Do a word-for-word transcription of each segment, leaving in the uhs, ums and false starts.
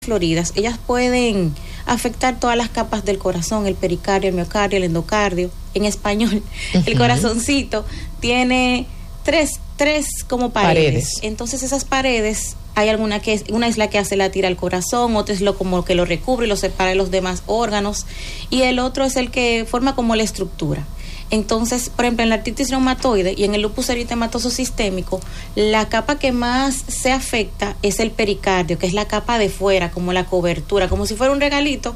floridas, ellas pueden afectar todas las capas del corazón, el pericardio, el miocardio, el endocardio. En español, uh-huh. el corazoncito tiene tres, tres como paredes. paredes. Entonces esas paredes, hay alguna que es, una es la que hace latir al corazón, otra es lo como que lo recubre y lo separa de los demás órganos, y el otro es el que forma como la estructura. Entonces, por ejemplo, en la artritis reumatoide y en el lupus eritematoso sistémico, la capa que más se afecta es el pericardio, que es la capa de fuera, como la cobertura, como si fuera un regalito,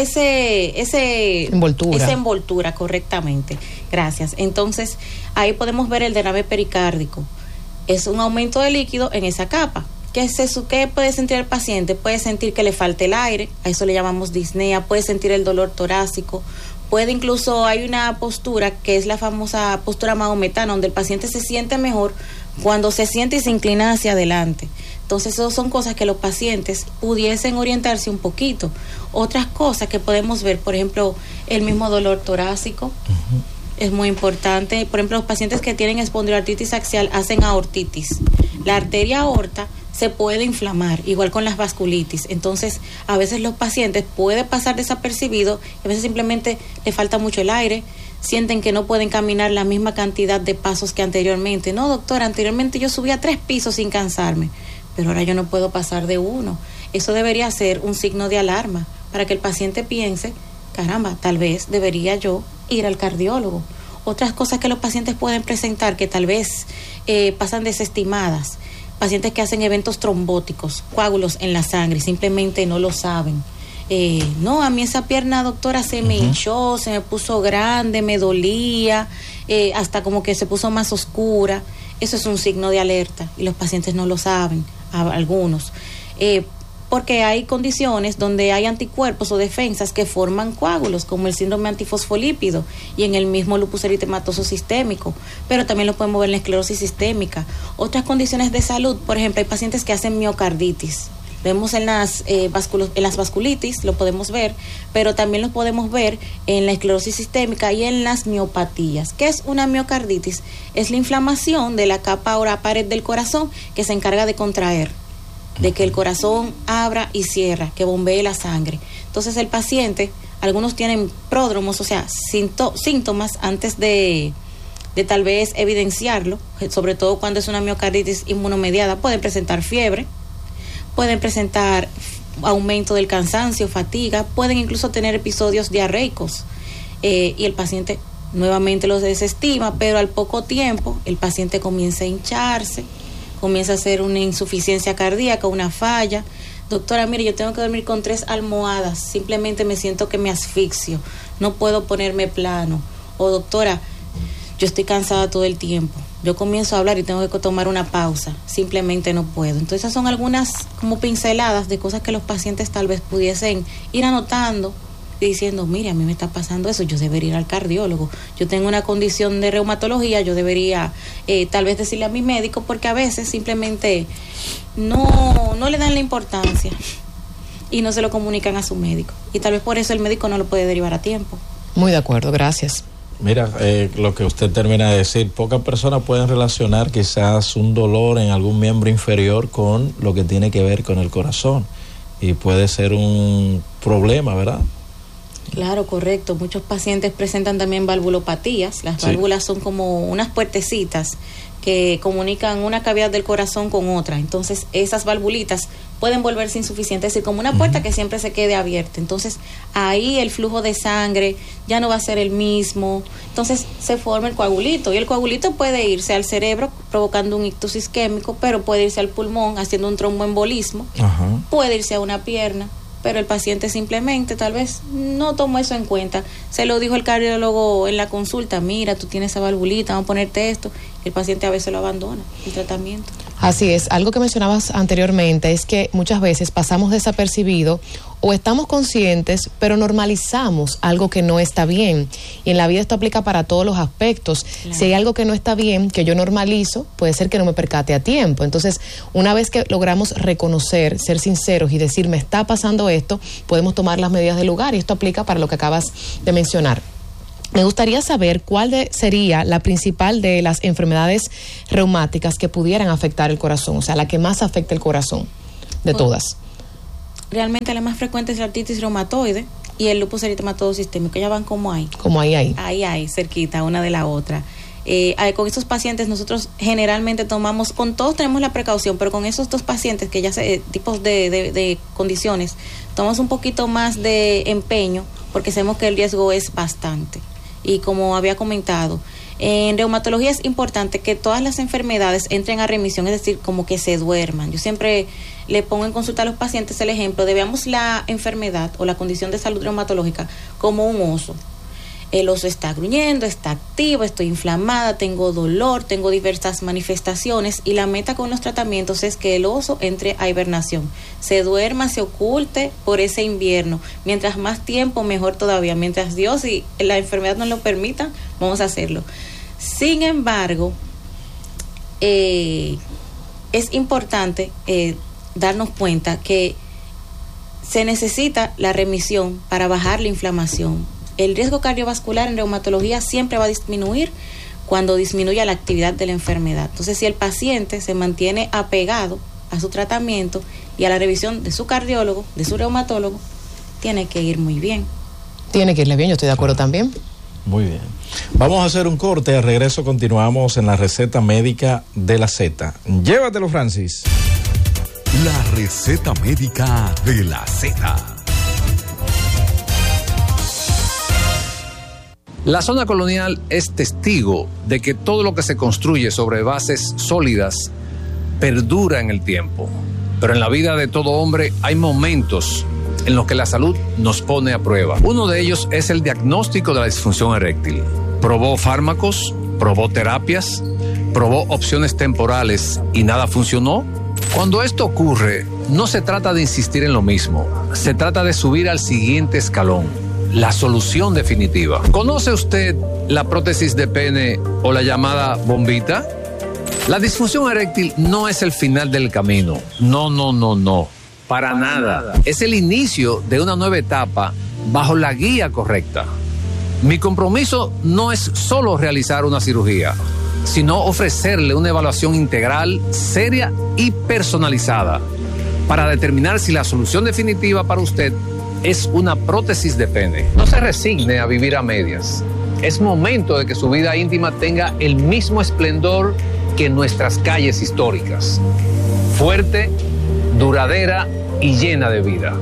ese, ese envoltura. esa envoltura, correctamente. Gracias. Entonces, ahí podemos ver el derrame pericárdico. Es un aumento de líquido en esa capa. ¿Qué, es eso? ¿Qué puede sentir el paciente? Puede sentir que le falta el aire, a eso le llamamos disnea, puede sentir el dolor torácico, puede incluso, hay una postura que es la famosa postura mahometana, donde el paciente se siente mejor cuando se siente y se inclina hacia adelante. Entonces, esas son cosas que los pacientes pudiesen orientarse un poquito. Otras cosas que podemos ver, por ejemplo, el mismo dolor torácico, uh-huh. es muy importante. Por ejemplo, los pacientes que tienen espondiloartritis axial hacen aortitis. La arteria aorta se puede inflamar, igual con las vasculitis. Entonces, a veces los pacientes puede pasar desapercibido, a veces simplemente le falta mucho el aire, sienten que no pueden caminar la misma cantidad de pasos que anteriormente. No, doctora, anteriormente yo subía tres pisos sin cansarme, pero ahora yo no puedo pasar de uno. Eso debería ser un signo de alarma para que el paciente piense, caramba, tal vez debería yo ir al cardiólogo. Otras cosas que los pacientes pueden presentar que tal vez eh, pasan desestimadas. Pacientes que hacen eventos trombóticos, coágulos en la sangre, simplemente no lo saben. Eh, no, a mí esa pierna, doctora, se me uh-huh. hinchó, se me puso grande, me dolía, eh, hasta como que se puso más oscura. Eso es un signo de alerta y los pacientes no lo saben, a, algunos. Eh, porque hay condiciones donde hay anticuerpos o defensas que forman coágulos, como el síndrome antifosfolípido y en el mismo lupus eritematoso sistémico, pero también lo podemos ver en la esclerosis sistémica. Otras condiciones de salud, por ejemplo, hay pacientes que hacen miocarditis. Vemos en las, eh, vasculos, en las vasculitis, lo podemos ver, pero también lo podemos ver en la esclerosis sistémica y en las miopatías. ¿Qué es una miocarditis? Es la inflamación de la capa o la pared del corazón que se encarga de contraer, de que el corazón abra y cierra, que bombee la sangre. Entonces el paciente, algunos tienen pródromos, o sea, sínto, síntomas antes de, de tal vez evidenciarlo, sobre todo cuando es una miocarditis inmunomediada. Pueden presentar fiebre, pueden presentar aumento del cansancio, fatiga, pueden incluso tener episodios diarreicos, eh, y el paciente nuevamente los desestima, pero al poco tiempo el paciente comienza a hincharse, comienza a hacer una insuficiencia cardíaca, una falla. Doctora, mire, yo tengo que dormir con tres almohadas, simplemente me siento que me asfixio, no puedo ponerme plano. O doctora, yo estoy cansada todo el tiempo, yo comienzo a hablar y tengo que tomar una pausa, simplemente no puedo. Entonces esas son algunas como pinceladas de cosas que los pacientes tal vez pudiesen ir anotando y diciendo, mire, a mí me está pasando eso, yo debería ir al cardiólogo, yo tengo una condición de reumatología, yo debería eh, tal vez decirle a mi médico, porque a veces simplemente no, no le dan la importancia y no se lo comunican a su médico, y tal vez por eso el médico no lo puede derivar a tiempo. Muy de acuerdo, gracias. Mira, eh, lo que usted termina de decir, pocas personas pueden relacionar quizás un dolor en algún miembro inferior con lo que tiene que ver con el corazón, y puede ser un problema, ¿verdad? Claro, correcto. Muchos pacientes presentan también valvulopatías. Las sí. válvulas son como unas puertecitas que comunican una cavidad del corazón con otra. Entonces, esas valvulitas pueden volverse insuficientes, es decir, como una puerta uh-huh. que siempre se quede abierta. Entonces, ahí el flujo de sangre ya no va a ser el mismo. Entonces, se forma el coagulito. Y el coagulito puede irse al cerebro provocando un ictus isquémico, pero puede irse al pulmón haciendo un tromboembolismo. Uh-huh. Puede irse a una pierna, pero el paciente simplemente tal vez no tomó eso en cuenta. Se lo dijo el cardiólogo en la consulta, mira, tú tienes esa valvulita, vamos a ponerte esto. El paciente a veces lo abandona, el tratamiento. Así es, algo que mencionabas anteriormente es que muchas veces pasamos desapercibido o estamos conscientes, pero normalizamos algo que no está bien. Y en la vida esto aplica para todos los aspectos. Claro. Si hay algo que no está bien, que yo normalizo, puede ser que no me percate a tiempo. Entonces, una vez que logramos reconocer, ser sinceros y decir, me está pasando esto, podemos tomar las medidas del lugar. Y esto aplica para lo que acabas de mencionar. Me gustaría saber cuál de, sería la principal de las enfermedades reumáticas que pudieran afectar el corazón, o sea, la que más afecta el corazón de todas. realmente la más frecuente es la artritis reumatoide y el lupus eritematoso sistémico. Ya van como ahí. Como ahí, ahí. Ahí, ahí, cerquita, una de la otra. Eh, con estos pacientes nosotros generalmente tomamos, con todos tenemos la precaución, pero con esos dos pacientes que ya se, tipos de, de, de condiciones, tomamos un poquito más de empeño porque sabemos que el riesgo es bastante. Y como había comentado, en reumatología es importante que todas las enfermedades entren a remisión, es decir, como que se duerman. Yo siempre le pongo en consulta a los pacientes el ejemplo de veamos la enfermedad o la condición de salud reumatológica como un oso. El oso está gruñendo, está activo, estoy inflamada, tengo dolor, tengo diversas manifestaciones y la meta con los tratamientos es que el oso entre a hibernación, se duerma, se oculte por ese invierno. Mientras más tiempo, mejor todavía. Mientras Dios y la enfermedad nos lo permitan, vamos a hacerlo. Sin embargo, eh, es importante eh, darnos cuenta que se necesita la remisión para bajar la inflamación. El riesgo cardiovascular en reumatología siempre va a disminuir cuando disminuya la actividad de la enfermedad. Entonces, si el paciente se mantiene apegado a su tratamiento y a la revisión de su cardiólogo, de su reumatólogo, tiene que ir muy bien. Tiene que irle bien, yo estoy de acuerdo también. Muy bien. Vamos a hacer un corte, al regreso continuamos en la receta médica de la Z. Llévatelo, Francis. La receta médica de la Z. La zona colonial es testigo de que todo lo que se construye sobre bases sólidas perdura en el tiempo. Pero en la vida de todo hombre hay momentos en los que la salud nos pone a prueba. Uno de ellos es el diagnóstico de la disfunción eréctil. Probó fármacos, probó terapias, probó opciones temporales y nada funcionó. Cuando esto ocurre, no se trata de insistir en lo mismo, se trata de subir al siguiente escalón. La solución definitiva. ¿Conoce usted la prótesis de pene o la llamada bombita? La disfunción eréctil no es el final del camino. No, no, no, no. Para nada. Es el inicio de una nueva etapa bajo la guía correcta. Mi compromiso no es solo realizar una cirugía, sino ofrecerle una evaluación integral, seria y personalizada para determinar si la solución definitiva para usted es una prótesis de pene. No se resigne a vivir a medias. Es momento de que su vida íntima tenga el mismo esplendor que nuestras calles históricas. Fuerte, duradera y llena de vida.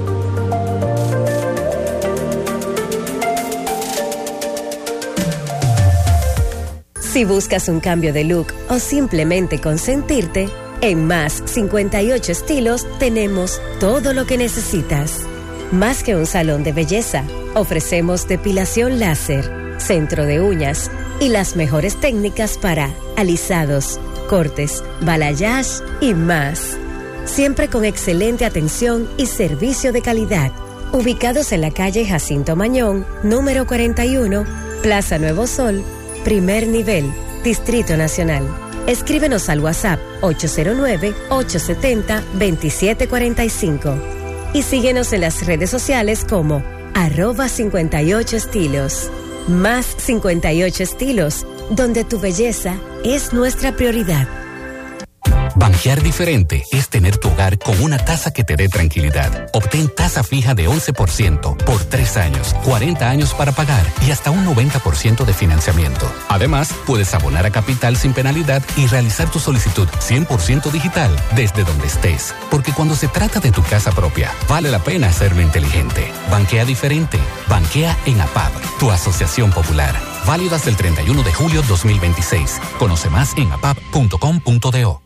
Si buscas un cambio de look o simplemente consentirte, en Más cincuenta y ocho Estilos tenemos todo lo que necesitas. Más que un salón de belleza, ofrecemos depilación láser, centro de uñas y las mejores técnicas para alisados, cortes, balayage y más. Siempre con excelente atención y servicio de calidad. Ubicados en la calle Jacinto Mañón, número cuarenta y uno, Plaza Nuevo Sol, primer nivel, Distrito Nacional. Escríbenos al WhatsApp ocho cero nueve, ocho siete cero, dos siete cuatro cinco. Y síguenos en las redes sociales como arroba cincuenta y ocho estilos. Más cincuenta y ocho Estilos, donde tu belleza es nuestra prioridad. Banjear diferente es tener tu hogar con una tasa que te dé tranquilidad. Obtén tasa fija de once por ciento por tres años, cuarenta años para pagar y hasta un noventa por ciento de financiamiento. Además, puedes abonar a capital sin penalidad y realizar tu solicitud cien por ciento digital desde donde estés. Porque cuando se trata de tu casa propia, vale la pena hacerlo inteligente. Banquea diferente. Banquea en A P A B, tu asociación popular. Válido hasta el treinta y uno de julio dos mil veintiséis. Conoce más en apab punto com punto do.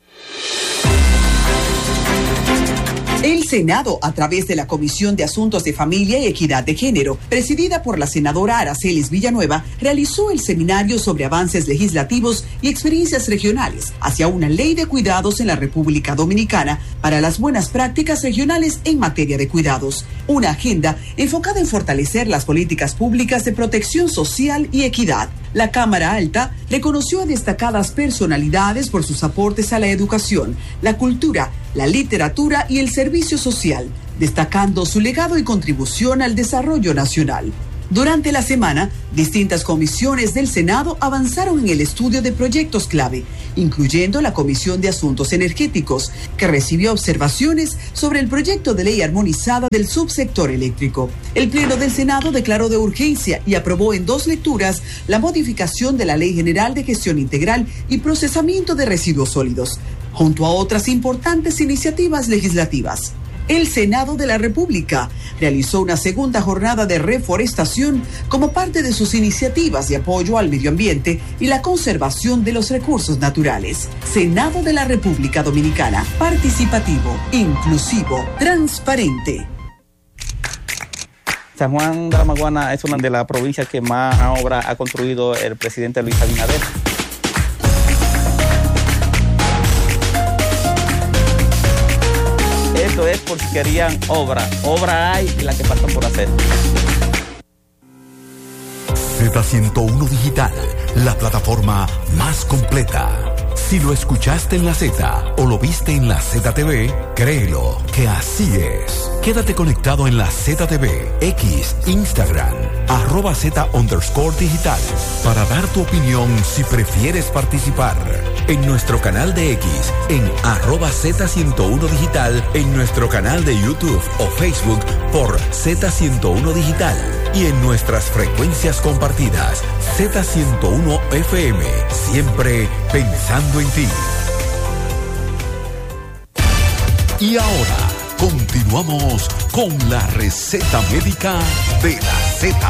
El Senado, a través de la Comisión de Asuntos de Familia y Equidad de Género, presidida por la senadora Aracelis Villanueva, realizó el seminario sobre avances legislativos y experiencias regionales hacia una ley de cuidados en la República Dominicana para las buenas prácticas regionales en materia de cuidados. Una agenda enfocada en fortalecer las políticas públicas de protección social y equidad. La Cámara Alta reconoció a destacadas personalidades por sus aportes a la educación, la cultura, la literatura y el servicio social, destacando su legado y contribución al desarrollo nacional. Durante la semana, distintas comisiones del Senado avanzaron en el estudio de proyectos clave, incluyendo la Comisión de Asuntos Energéticos, que recibió observaciones sobre el proyecto de ley armonizada del subsector eléctrico. El Pleno del Senado declaró de urgencia y aprobó en dos lecturas la modificación de la Ley General de Gestión Integral y Procesamiento de Residuos Sólidos, junto a otras importantes iniciativas legislativas. El Senado de la República realizó una segunda jornada de reforestación como parte de sus iniciativas de apoyo al medio ambiente y la conservación de los recursos naturales. Senado de la República Dominicana, participativo, inclusivo, transparente. San Juan de la Maguana es una de las provincias que más obra ha construido el presidente Luis Abinader. Esto es porque querían obra. Obra hay y la que falta por hacer. Z ciento uno Digital, la plataforma más completa. Si lo escuchaste en la Z o lo viste en la Z T V, créelo que así es. Quédate conectado en la Z T V, X, Instagram, arroba Z underscore digital, para dar tu opinión si prefieres participar. En nuestro canal de X, en arroba Z ciento uno Digital, en nuestro canal de YouTube o Facebook por Z ciento uno Digital y en nuestras frecuencias compartidas, Z ciento uno F M, siempre pensando en ti. Y ahora, continuamos con la receta médica de la Z.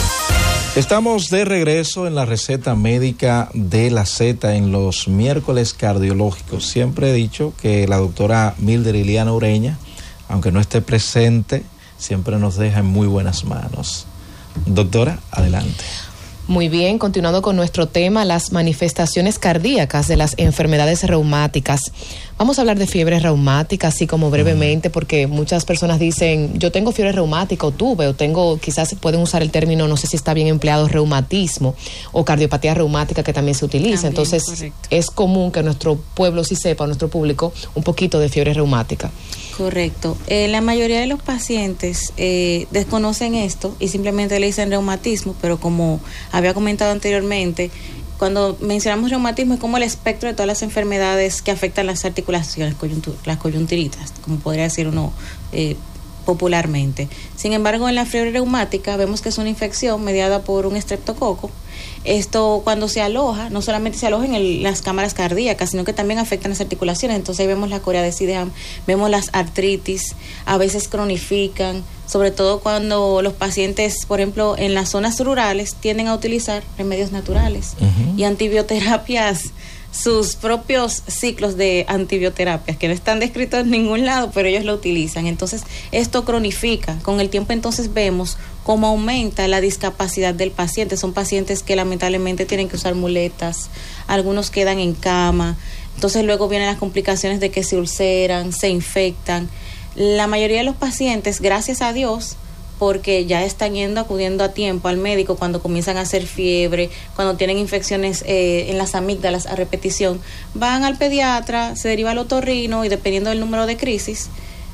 Estamos de regreso en la receta médica de la Z en los miércoles cardiológicos. Siempre he dicho que la doctora Milder Iliana Ureña, aunque no esté presente, siempre nos deja en muy buenas manos. Doctora, adelante. Muy bien, continuando con nuestro tema, las manifestaciones cardíacas de las enfermedades reumáticas. Vamos a hablar de fiebre reumática, así como brevemente, porque muchas personas dicen, yo tengo fiebre reumática o tuve, o tengo, quizás pueden usar el término, no sé si está bien empleado, reumatismo o cardiopatía reumática, que también se utiliza. También, entonces, correcto. Es común que nuestro pueblo sí sepa, nuestro público, un poquito de fiebre reumática. Correcto. Eh, la mayoría de los pacientes eh, desconocen esto y simplemente le dicen reumatismo, pero como había comentado anteriormente, cuando mencionamos reumatismo es como el espectro de todas las enfermedades que afectan las articulaciones, coyuntur- las coyuntiritas, como podría decir uno eh, popularmente. Sin embargo, en la fiebre reumática vemos que es una infección mediada por un estreptococo. Esto, cuando se aloja, no solamente se aloja en el, las cámaras cardíacas, sino que también afectan las articulaciones. Entonces ahí vemos la corea de Siddham, vemos las artritis, a veces cronifican, sobre todo cuando los pacientes, por ejemplo, en las zonas rurales, tienden a utilizar remedios naturales uh-huh. y antibioterapias, sus propios ciclos de antibioterapias, que no están descritos en ningún lado, pero ellos lo utilizan. Entonces, esto cronifica. Con el tiempo, entonces, vemos cómo aumenta la discapacidad del paciente. Son pacientes que lamentablemente tienen que usar muletas, algunos quedan en cama. Entonces, luego vienen las complicaciones de que se ulceran, se infectan. La mayoría de los pacientes, gracias a Dios, porque ya están yendo, acudiendo a tiempo al médico cuando comienzan a hacer fiebre, cuando tienen infecciones eh, en las amígdalas a repetición, van al pediatra, se deriva al otorrino y dependiendo del número de crisis,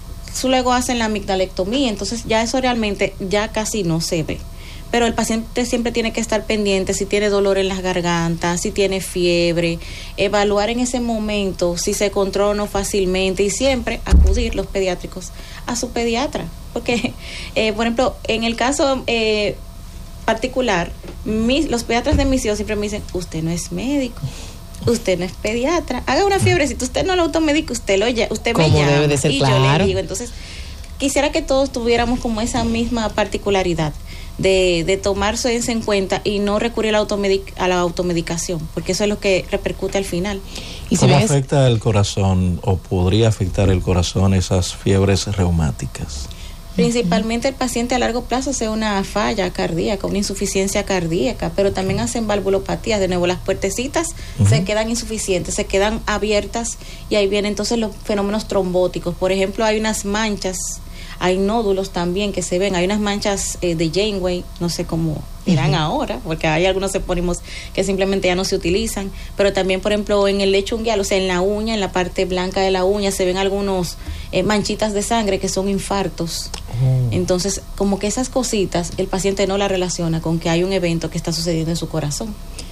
luego hacen la amigdalectomía. Entonces ya eso realmente ya casi no se ve. Pero el paciente siempre tiene que estar pendiente si tiene dolor en las gargantas, si tiene fiebre, evaluar en ese momento si se controla o no fácilmente y siempre acudir los pediátricos a su pediatra. Porque, eh, por ejemplo, en el caso eh, particular, mis, los pediatras de mis hijos siempre me dicen, usted no es médico, usted no es pediatra, haga una fiebre, si usted no lo automedica, usted, lo, usted me llama debe de ser, y claro. Yo le digo. Entonces, quisiera que todos tuviéramos como esa misma particularidad de, de tomarse en cuenta y no recurrir a la, automedic, a la automedicación, porque eso es lo que repercute al final. ¿Y cómo si afecta el corazón o podría afectar el corazón esas fiebres reumáticas? Principalmente el paciente a largo plazo hace una falla cardíaca, una insuficiencia cardíaca, pero también hacen valvulopatías. De nuevo, las puertecitas uh-huh. se quedan insuficientes, se quedan abiertas y ahí vienen entonces los fenómenos trombóticos. Por ejemplo, hay unas manchas, hay nódulos también que se ven, hay unas manchas eh, de Janeway, no sé cómo dirán uh-huh. ahora, porque hay algunos epónimos que simplemente ya no se utilizan, pero también, por ejemplo, en el lecho unguial, o sea, en la uña, en la parte blanca de la uña, se ven algunos eh, manchitas de sangre que son infartos. Uh-huh. Entonces, como que esas cositas, el paciente no las relaciona con que hay un evento que está sucediendo en su corazón.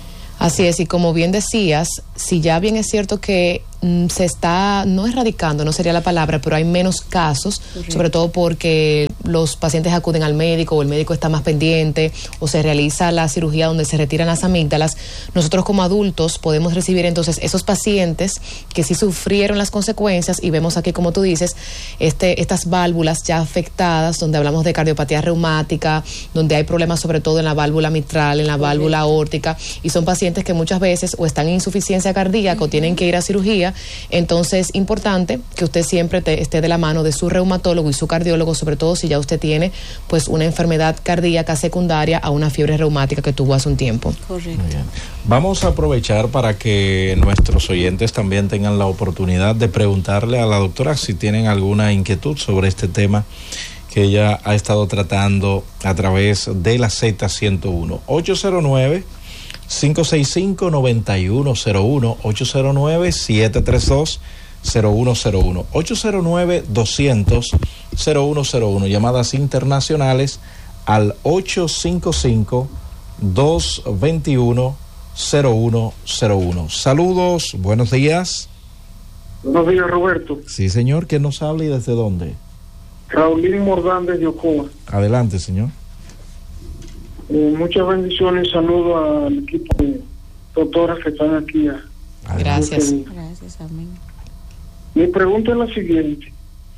Así es, y como bien decías, si ya bien es cierto que mm, se está, no erradicando, no sería la palabra, pero hay menos casos, correcto, sobre todo porque los pacientes acuden al médico o el médico está más pendiente o se realiza la cirugía donde se retiran las amígdalas, nosotros como adultos podemos recibir entonces esos pacientes que sí sufrieron las consecuencias y vemos aquí, como tú dices, este, estas válvulas ya afectadas, donde hablamos de cardiopatía reumática, donde hay problemas sobre todo en la válvula mitral, en la válvula aórtica, y son pacientes que muchas veces o están en insuficiencia cardíaca, uh-huh, o tienen que ir a cirugía. Entonces, importante que usted siempre te, esté de la mano de su reumatólogo y su cardiólogo, sobre todo si ya usted tiene pues una enfermedad cardíaca secundaria a una fiebre reumática que tuvo hace un tiempo. Correcto. Muy bien. Vamos a aprovechar para que nuestros oyentes también tengan la oportunidad de preguntarle a la doctora si tienen alguna inquietud sobre este tema que ella ha estado tratando a través de la Z ciento uno. ocho cero nueve, cinco seis cinco, nueve uno cero uno, ocho cero nueve, siete tres dos, cero uno cero uno, ocho cero nueve, doscientos, cero uno cero uno. Llamadas internacionales al ocho cinco cinco, dos dos uno, cero uno cero uno. Saludos, buenos días. Buenos días, Roberto. Sí, señor, ¿quién nos habla y desde dónde? Raulín Mordán de Yocoa. Adelante, señor. Eh, muchas bendiciones, saludo al equipo de doctoras que están aquí. A, Gracias. Gracias, amén. Mi pregunta es la siguiente.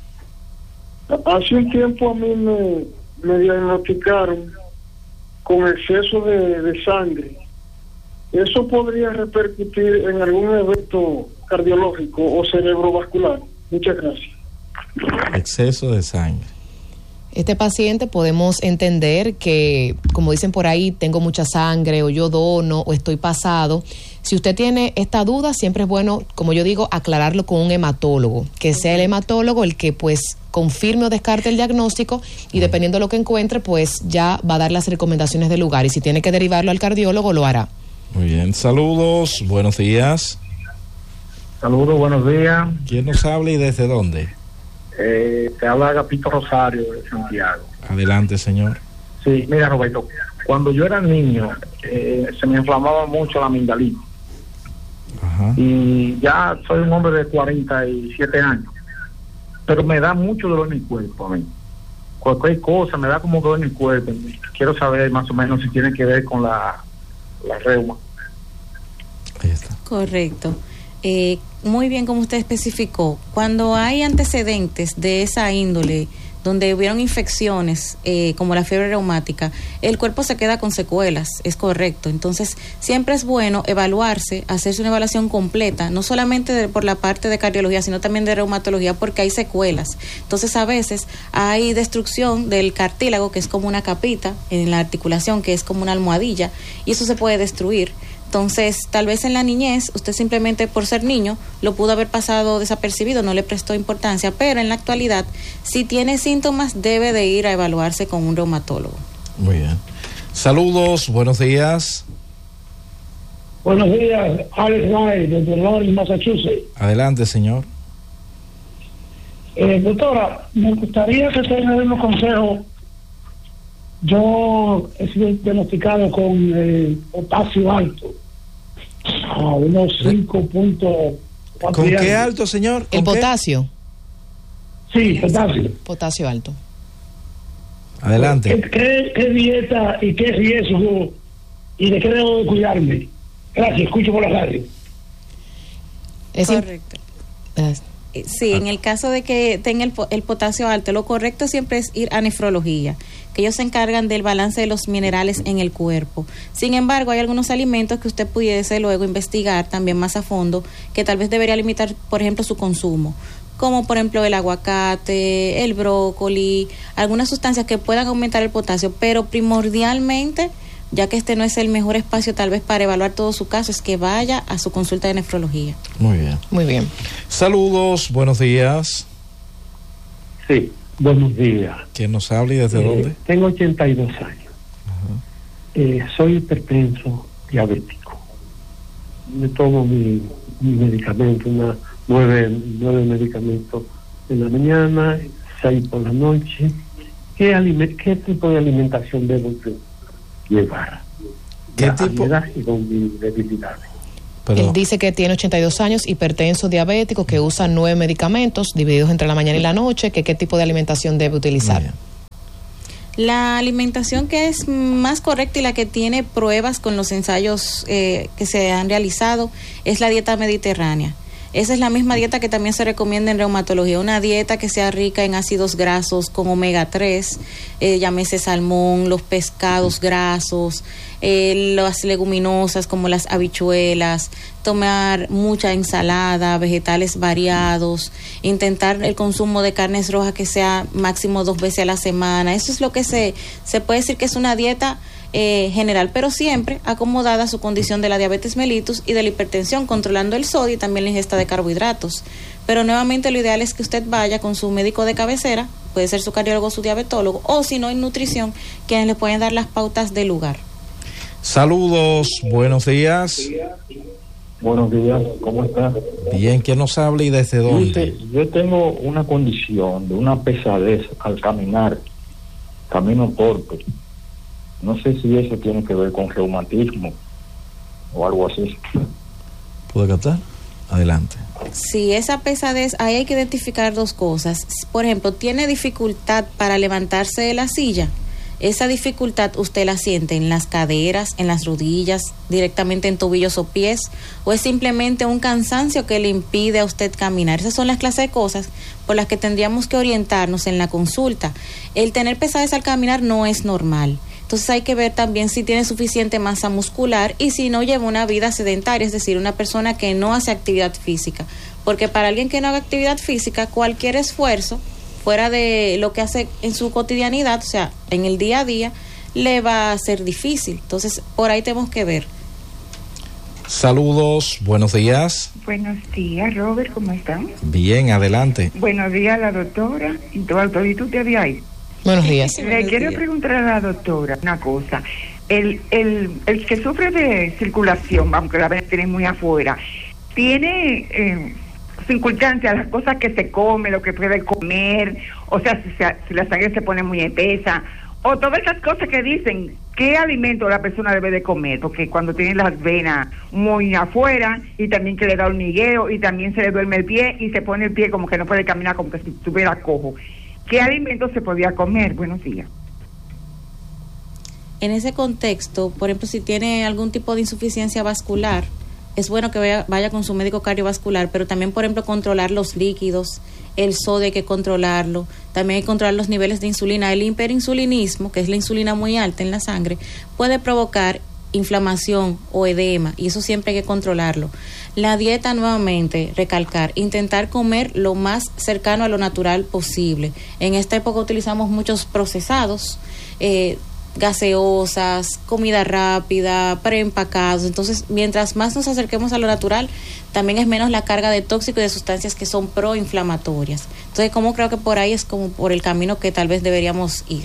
Hace un tiempo a mí me, me diagnosticaron con exceso de, de sangre. ¿Eso podría repercutir en algún evento cardiológico o cerebrovascular? Muchas gracias. Exceso de sangre. Este paciente podemos entender que, como dicen por ahí, tengo mucha sangre o yo dono o estoy pasado. Si usted tiene esta duda, siempre es bueno, como yo digo, aclararlo con un hematólogo, que sea el hematólogo el que pues confirme o descarte el diagnóstico y dependiendo de lo que encuentre, pues ya va a dar las recomendaciones del lugar y si tiene que derivarlo al cardiólogo, lo hará. Muy bien, saludos, buenos días. Saludos, buenos días. ¿Quién nos habla y desde dónde? Eh, te habla Agapito Rosario de Santiago. Adelante, señor. Sí, mira, Roberto, cuando yo era niño eh, se me inflamaba mucho la amigdalina. Ajá. Y ya soy un hombre de cuarenta y siete años, pero me da mucho dolor en el cuerpo a mí. Cualquier cosa me da como dolor en el cuerpo. Quiero saber más o menos si tiene que ver con la, la reuma. Ahí está. Correcto. Eh, muy bien, como usted especificó, cuando hay antecedentes de esa índole, donde hubieron infecciones eh, como la fiebre reumática, el cuerpo se queda con secuelas, es correcto. Entonces, siempre es bueno evaluarse, hacerse una evaluación completa, no solamente de, por la parte de cardiología, sino también de reumatología, porque hay secuelas. Entonces, a veces hay destrucción del cartílago, que es como una capita, en la articulación, que es como una almohadilla, y eso se puede destruir. Entonces, tal vez en la niñez, usted simplemente por ser niño lo pudo haber pasado desapercibido, no le prestó importancia, pero en la actualidad, si tiene síntomas, debe de ir a evaluarse con un reumatólogo. Muy bien. Saludos, buenos días. Buenos días, Alex Knight, desde Lawrence, Massachusetts. Adelante, señor. Eh, doctora, me gustaría que usted me dé unos consejos. Yo he sido diagnosticado con eh, potasio alto, a unos cinco punto cuatro. ¿Con qué alto, señor? ¿El potasio? Sí, potasio. Potasio alto. Adelante. ¿Qué, qué, qué dieta y qué riesgo y de qué debo de cuidarme? Gracias, escucho por la radio. Es correcto. Es Sí, en el caso de que tenga el, el potasio alto, lo correcto siempre es ir a nefrología, que ellos se encargan del balance de los minerales en el cuerpo. Sin embargo, hay algunos alimentos que usted pudiese luego investigar también más a fondo, que tal vez debería limitar, por ejemplo, su consumo, como por ejemplo el aguacate, el brócoli, algunas sustancias que puedan aumentar el potasio, pero primordialmente, ya que este no es el mejor espacio tal vez para evaluar todo su caso, es que vaya a su consulta de nefrología. Muy bien. Muy bien. Saludos, buenos días. Sí, buenos días. ¿Quién nos habla y desde eh, dónde? Tengo ochenta y dos años. Eh, soy hipertenso, diabético. Me tomo mi, mi medicamento, una nueve, nueve medicamentos en la mañana, seis por la noche. ¿Qué, aliment- qué tipo de alimentación debo llevar? ¿Qué tipo? Y con debilidades. Él dice que tiene ochenta y dos años, hipertenso, diabético, que usa nueve medicamentos divididos entre la mañana y la noche, que qué tipo de alimentación debe utilizar. Bien. La alimentación que es más correcta y la que tiene pruebas con los ensayos eh, que se han realizado es la dieta mediterránea. Esa es la misma dieta que también se recomienda en reumatología, una dieta que sea rica en ácidos grasos con omega tres, eh, llámese salmón, los pescados grasos, eh, las leguminosas como las habichuelas, tomar mucha ensalada, vegetales variados, intentar el consumo de carnes rojas que sea máximo dos veces a la semana. Eso es lo que se, se puede decir que es una dieta Eh, general, pero siempre acomodada a su condición de la diabetes mellitus y de la hipertensión, controlando el sodio y también la ingesta de carbohidratos. Pero nuevamente lo ideal es que usted vaya con su médico de cabecera, puede ser su cardiólogo o su diabetólogo, o si no en nutrición, quienes le pueden dar las pautas del lugar. Saludos, buenos días. Buenos días, ¿cómo está? Bien, ¿quién nos habla y desde dónde? Dice, yo tengo una condición de una pesadez al caminar, camino torpe. No sé si eso tiene que ver con reumatismo o algo así. ¿Puedo captar? Adelante. Si esa pesadez, ahí hay que identificar dos cosas. Por ejemplo, ¿tiene dificultad para levantarse de la silla? Esa dificultad usted la siente en las caderas, en las rodillas, directamente en tobillos o pies, o es simplemente un cansancio que le impide a usted caminar. Esas son las clases de cosas por las que tendríamos que orientarnos en la consulta. El tener pesadez al caminar no es normal. Entonces hay que ver también si tiene suficiente masa muscular y si no lleva una vida sedentaria, es decir, una persona que no hace actividad física. Porque para alguien que no haga actividad física, cualquier esfuerzo fuera de lo que hace en su cotidianidad, o sea, en el día a día, le va a ser difícil. Entonces, por ahí tenemos que ver. Saludos, buenos días. Buenos días, Robert, ¿cómo están? Bien, adelante. Buenos días, la doctora. ¿Y tu autorito te había ahí? Buenos días. Le Buenos quiero días. preguntar a la doctora una cosa. El, el, el que sufre de circulación, aunque la vez tiene muy afuera, ¿tiene eh, circunstancias a las cosas que se come, lo que puede comer? O sea, si, se, si la sangre se pone muy espesa, o todas esas cosas que dicen, ¿qué alimento la persona debe de comer? Porque cuando tiene las venas muy afuera, y también que le da hormigueo, y también se le duerme el pie, y se pone el pie como que no puede caminar, como que si estuviera cojo. ¿Qué alimentos se podía comer? Buenos días. En ese contexto, por ejemplo, si tiene algún tipo de insuficiencia vascular, es bueno que vaya, vaya con su médico cardiovascular, pero también, por ejemplo, controlar los líquidos, el sodio hay que controlarlo, también hay que controlar los niveles de insulina. El hiperinsulinismo, que es la insulina muy alta en la sangre, puede provocar inflamación o edema, y eso siempre hay que controlarlo. La dieta, nuevamente, recalcar, intentar comer lo más cercano a lo natural posible. En esta época utilizamos muchos procesados, eh, gaseosas, comida rápida, preempacados. Entonces, mientras más nos acerquemos a lo natural, también es menos la carga de tóxicos y de sustancias que son proinflamatorias. Entonces, como creo que por ahí es como por el camino que tal vez deberíamos ir.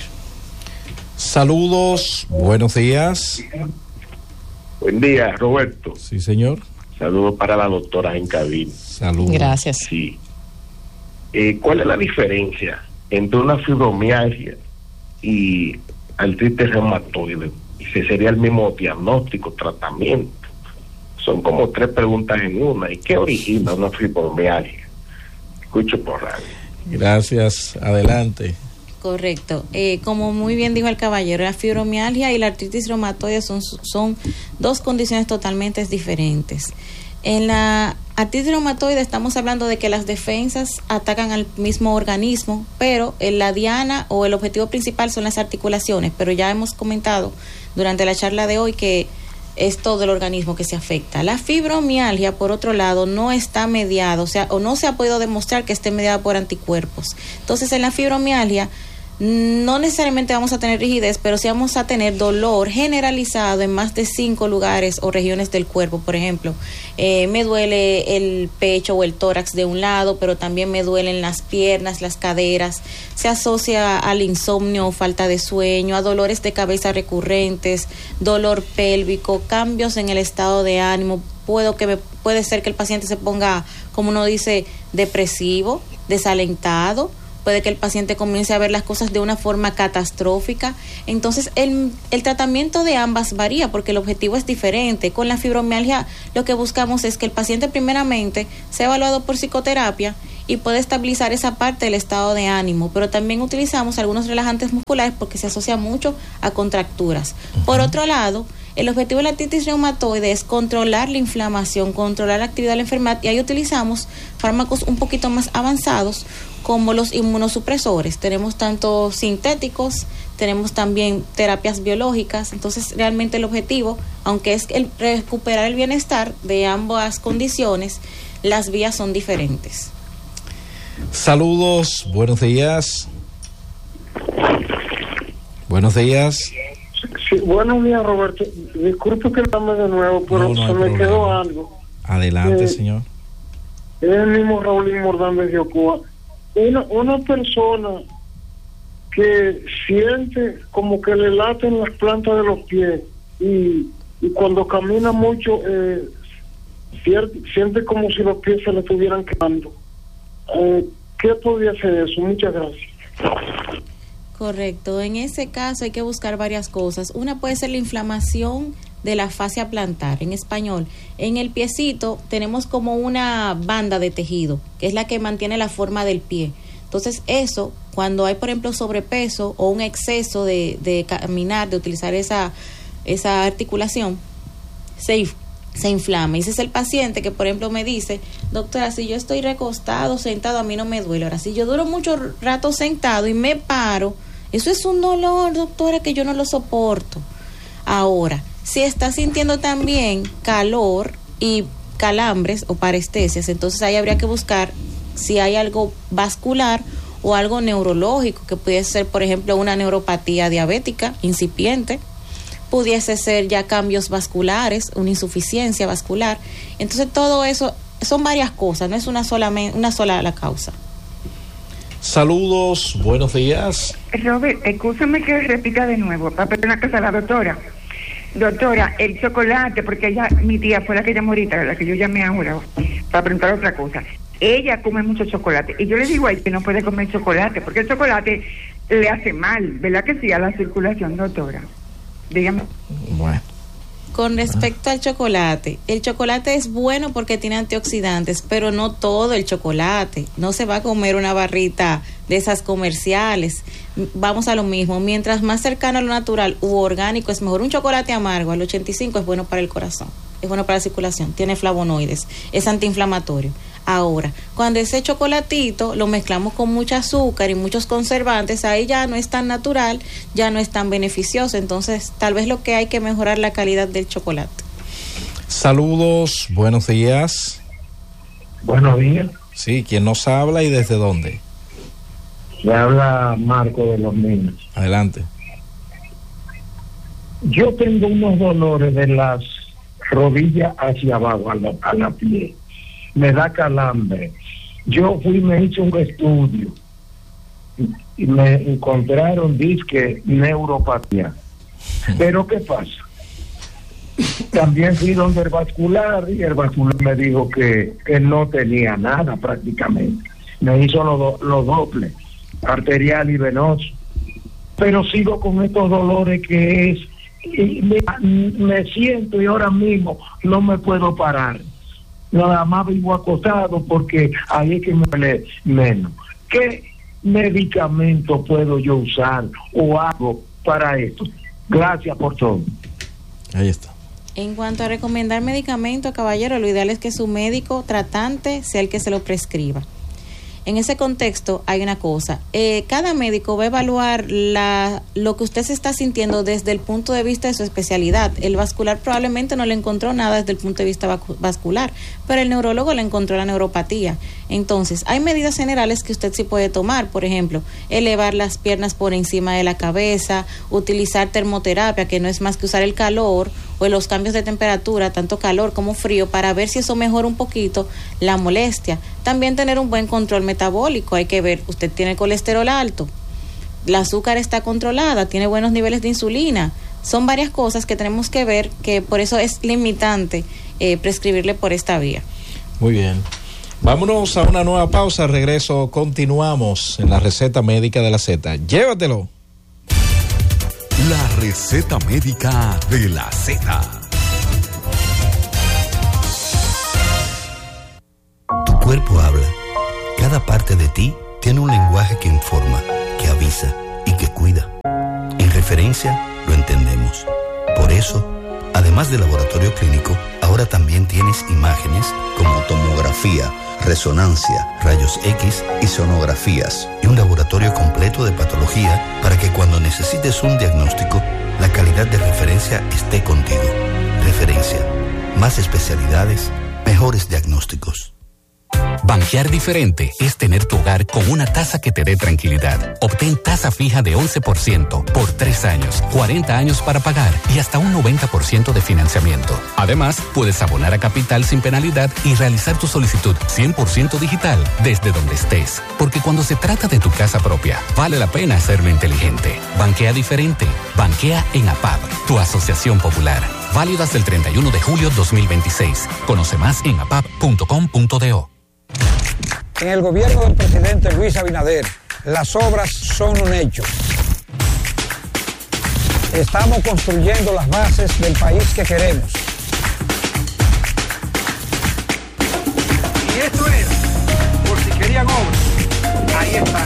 Saludos, buenos días. Buen día, Roberto. Sí, señor. Saludos para la doctora en cabina. Saludos. Gracias. Sí. Eh, ¿Cuál es la diferencia entre una fibromialgia y artritis reumatoide? Y si sería el mismo diagnóstico, tratamiento. Son como tres preguntas en una. ¿Y qué origina una fibromialgia? Escucho por radio. Gracias, adelante. Correcto. Eh, como muy bien dijo el caballero, la fibromialgia y la artritis reumatoide son, son dos condiciones totalmente diferentes. En la artritis reumatoide estamos hablando de que las defensas atacan al mismo organismo, pero en la diana o el objetivo principal son las articulaciones, pero ya hemos comentado durante la charla de hoy que es todo el organismo que se afecta. La fibromialgia, por otro lado, no está mediada, o sea, o no se ha podido demostrar que esté mediada por anticuerpos. Entonces, en la fibromialgia no necesariamente vamos a tener rigidez, pero sí vamos a tener dolor generalizado en más de cinco lugares o regiones del cuerpo. Por ejemplo, eh, me duele el pecho o el tórax de un lado, pero también me duelen las piernas, las caderas. Se asocia al insomnio o falta de sueño, a dolores de cabeza recurrentes, dolor pélvico, cambios en el estado de ánimo. Puedo que me, puede ser que el paciente se ponga, como uno dice, depresivo, desalentado, puede que el paciente comience a ver las cosas de una forma catastrófica. Entonces, el, el tratamiento de ambas varía porque el objetivo es diferente. Con la fibromialgia, lo que buscamos es que el paciente primeramente sea evaluado por psicoterapia y puede estabilizar esa parte del estado de ánimo, pero también utilizamos algunos relajantes musculares porque se asocia mucho a contracturas. Uh-huh. Por otro lado, el objetivo de la artritis reumatoide es controlar la inflamación, controlar la actividad de la enfermedad, y ahí utilizamos fármacos un poquito más avanzados como los inmunosupresores. Tenemos tanto sintéticos, tenemos también terapias biológicas. Entonces, realmente el objetivo, aunque es el recuperar el bienestar de ambas condiciones, las vías son diferentes. Saludos, buenos días. Buenos días. Sí, buenos días, Roberto. Disculpe que llame de nuevo, pero no, no se me problema. Quedó algo. Adelante, eh, señor. Es el mismo Raúl Mordández de Ocoa. Una, una persona que siente como que le laten las plantas de los pies y, y cuando camina mucho eh, siente, siente como si los pies se le estuvieran quemando. Eh, ¿Qué podría ser eso? Muchas gracias. Correcto. En ese caso hay que buscar varias cosas. Una puede ser la inflamación de la fascia plantar. En español, en el piecito tenemos como una banda de tejido, que es la que mantiene la forma del pie. Entonces eso, cuando hay por ejemplo sobrepeso o un exceso de, de caminar, de utilizar esa, esa articulación, se, se inflama. Y ese es el paciente que por ejemplo me dice: doctora, si yo estoy recostado, sentado, a mí no me duele. Ahora, si yo duro mucho rato sentado y me paro, eso es un dolor, doctora, que yo no lo soporto. Ahora, si está sintiendo también calor y calambres o parestesias, entonces ahí habría que buscar si hay algo vascular o algo neurológico, que pudiese ser, por ejemplo, una neuropatía diabética incipiente, pudiese ser ya cambios vasculares, una insuficiencia vascular. Entonces todo eso son varias cosas, no es una sola, una sola la causa. Saludos, buenos días. Robert, escúchame que repita de nuevo, para pedir una cosa a la doctora. Doctora, el chocolate, porque ella, mi tía fue la que llamó ahorita, la que yo llamé ahora, para preguntar otra cosa. Ella come mucho chocolate, y yo le digo a ella que no puede comer chocolate, porque el chocolate le hace mal, ¿verdad que sí? A la circulación, doctora. Dígame. Bueno. Con respecto al chocolate, el chocolate es bueno porque tiene antioxidantes, pero no todo el chocolate. No se va a comer una barrita de esas comerciales. Vamos a lo mismo, mientras más cercano a lo natural u orgánico es mejor. Un chocolate amargo al ochenta y cinco es bueno para el corazón, es bueno para la circulación, tiene flavonoides, es antiinflamatorio. Ahora, cuando ese chocolatito lo mezclamos con mucho azúcar y muchos conservantes, ahí ya no es tan natural, ya no es tan beneficioso. Entonces, tal vez lo que hay que mejorar la calidad del chocolate. Saludos, buenos días. Buenos días. Sí, ¿quién nos habla y desde dónde? Le habla Marco de Los Niños. Adelante. Yo tengo unos dolores de las rodillas hacia abajo, a la, a la piel. Me da calambre. Yo fui y me hice un estudio y me encontraron disque neuropatía. Pero ¿qué pasa? También fui donde el vascular y el vascular me dijo que, que no tenía nada prácticamente. Me hizo los do, lo dobles, arterial y venoso. Pero sigo con estos dolores que es, y me, me siento y ahora mismo no me puedo parar. Nada más vivo acostado porque ahí es que me duele menos. ¿Qué medicamento puedo yo usar o hago para esto? Gracias por todo. Ahí está. En cuanto a recomendar medicamento, caballero, lo ideal es que su médico tratante sea el que se lo prescriba. En ese contexto hay una cosa, eh, cada médico va a evaluar la, lo que usted se está sintiendo desde el punto de vista de su especialidad. El vascular probablemente no le encontró nada desde el punto de vista vascular, pero el neurólogo le encontró la neuropatía. Entonces, hay medidas generales que usted sí puede tomar, por ejemplo, elevar las piernas por encima de la cabeza, utilizar termoterapia, que no es más que usar el calor o los cambios de temperatura, tanto calor como frío, para ver si eso mejora un poquito la molestia. También tener un buen control metabólico, hay que ver, usted tiene colesterol alto, el azúcar está controlada, tiene buenos niveles de insulina, son varias cosas que tenemos que ver, que por eso es limitante eh, prescribirle por esta vía. Muy bien. Vámonos a una nueva pausa. Regreso, continuamos en la receta médica de la Z. Llévatelo. La receta médica de la Z. Tu cuerpo habla. Cada parte de ti tiene un lenguaje que informa, que avisa y que cuida. En Referencia lo entendemos. Por eso, además de laboratorio clínico, ahora también tienes imágenes como tomografía, resonancia, rayos X y sonografías, y un laboratorio completo de patología para que cuando necesites un diagnóstico, la calidad de Referencia esté contigo. Referencia, más especialidades, mejores diagnósticos. Banquear diferente es tener tu hogar con una tasa que te dé tranquilidad. Obtén tasa fija de once por ciento por tres años, cuarenta años para pagar y hasta un noventa por ciento de financiamiento. Además, puedes abonar a capital sin penalidad y realizar tu solicitud cien por ciento digital desde donde estés. Porque cuando se trata de tu casa propia, vale la pena hacerlo inteligente. Banquea diferente. Banquea en APAB, tu asociación popular. Válido hasta el treinta y uno de julio dos mil veintiséis. Conoce más en apab punto com punto do. En el gobierno del presidente Luis Abinader, las obras son un hecho. Estamos construyendo las bases del país que queremos. Y esto es, por si querían obras, ahí está.